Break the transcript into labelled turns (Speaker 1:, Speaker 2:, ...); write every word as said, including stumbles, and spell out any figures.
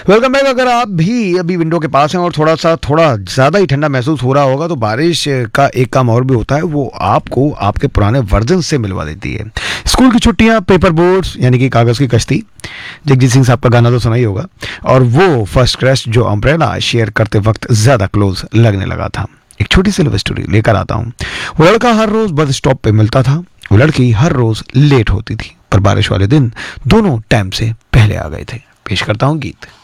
Speaker 1: Welcome back. अगर आप भी अभी विंडो के पास हैं और थोड़ा सा थोड़ा ज़्यादा ही ठंडा महसूस हो रहा होगा तो बारिश का एक काम और भी होता है, वो आपको आपके पुराने वर्जन से मिलवा देती है। स्कूल की छुट्टियां, पेपर बोर्ड्स यानी कि कागज़ की कश्ती, जगजीत सिंह साहब का गाना तो सुना ही होगा, और वो फर्स्ट क्रश जो अम्ब्रेला शेयर करते वक्त ज़्यादा क्लोज लगने लगा था। एक छोटी सी लव स्टोरी लेकर आता हूँ। वो लड़का हर रोज़ बस स्टॉप पे मिलता था, वो लड़की हर रोज़ लेट होती थी, पर बारिश वाले दिन दोनों टाइम से पहले आ गए थे। पेश करता हूँ गीत।